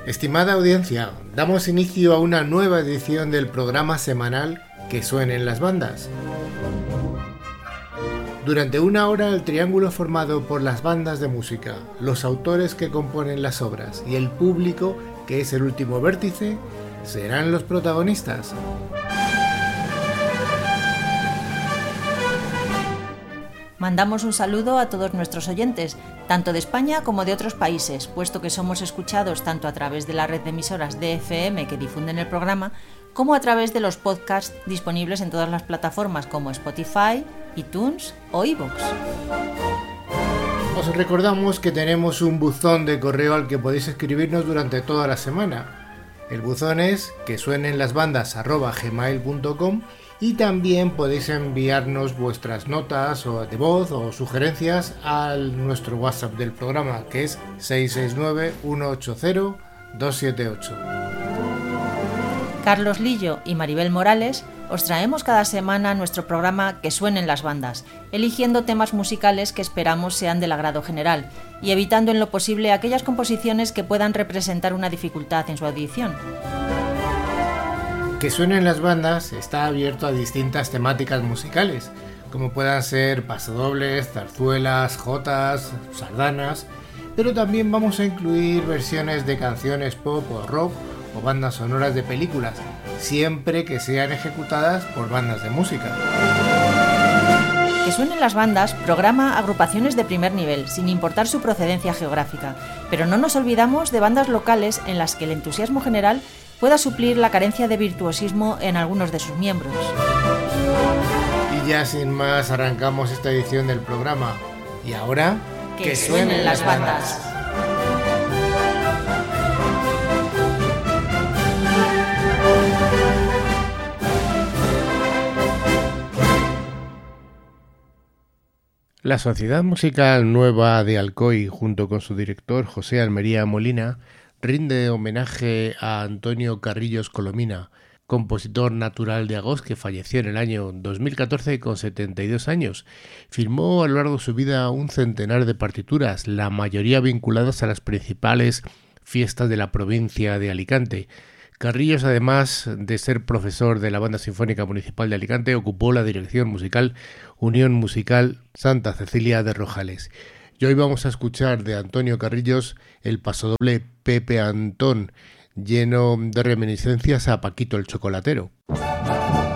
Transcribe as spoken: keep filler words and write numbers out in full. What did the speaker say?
Estimada audiencia, damos inicio a una nueva edición del programa semanal Que suenen las bandas. Durante una hora el triángulo formado por las bandas de música, los autores que componen las obras y el público, que es el último vértice, serán los protagonistas. Mandamos un saludo a todos nuestros oyentes, tanto de España como de otros países, puesto que somos escuchados tanto a través de la red de emisoras de F M que difunden el programa, como a través de los podcasts disponibles en todas las plataformas como Spotify, iTunes o iVoox. Os recordamos que tenemos un buzón de correo al que podéis escribirnos durante toda la semana. El buzón es que suenen las bandas arroba gmail punto com y también podéis enviarnos vuestras notas o de voz o sugerencias a nuestro WhatsApp del programa, que es seis seis nueve, uno ocho cero, dos siete ocho. Carlos Lillo y Maribel Morales os traemos cada semana nuestro programa Que suenen las bandas, eligiendo temas musicales que esperamos sean del agrado general y evitando en lo posible aquellas composiciones que puedan representar una dificultad en su audición. Que suenen las bandas está abierto a distintas temáticas musicales, como puedan ser pasodobles, zarzuelas, jotas, sardanas, pero también vamos a incluir versiones de canciones pop o rock o bandas sonoras de películas, siempre que sean ejecutadas por bandas de música. Que suenen las bandas programa agrupaciones de primer nivel, sin importar su procedencia geográfica, pero no nos olvidamos de bandas locales en las que el entusiasmo general pueda suplir la carencia de virtuosismo en algunos de sus miembros. Y ya sin más arrancamos esta edición del programa. Y ahora, que, que suenen las bandas. La Sociedad Musical Nueva de Alcoy, junto con su director José Almería Molina, rinde homenaje a Antonio Carrillos Colomina, compositor natural de Agós que falleció en el año dos mil catorce con setenta y dos años. Firmó a lo largo de su vida un centenar de partituras, la mayoría vinculadas a las principales fiestas de la provincia de Alicante. Carrillos, además de ser profesor de la Banda Sinfónica Municipal de Alicante, ocupó la dirección musical Unión Musical Santa Cecilia de Rojales. Y hoy vamos a escuchar de Antonio Carrillos el pasodoble Pepe Antón, lleno de reminiscencias a Paquito el Chocolatero.